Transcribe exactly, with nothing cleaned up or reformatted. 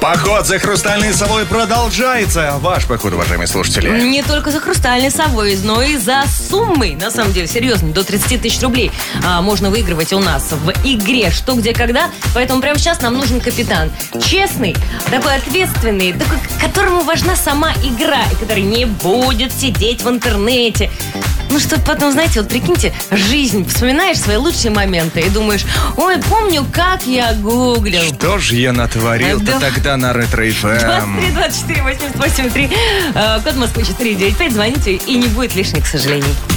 Поход за хрустальной совой продолжается. Ваш поход, уважаемые слушатели. Не только за хрустальной совой, но и за суммы. На самом деле, серьезно, до тридцать тысяч рублей а, можно выигрывать у нас в игре «Что, где, когда». Поэтому прямо сейчас нам нужен капитан. Честный, такой ответственный, такой, которому важна сама игра, и который не будет сидеть в интернете. Ну, чтобы потом, знаете, вот прикиньте, жизнь, вспоминаешь свои лучшие моменты и думаешь, ой, помню, как я гуглил. Что ж я натворил-то Да. тогда на Ретро-эф эм? двадцать три двадцать четыре восемьдесят восемь три, код Москвы четыре девять пять, звоните, и не будет лишних сожалений.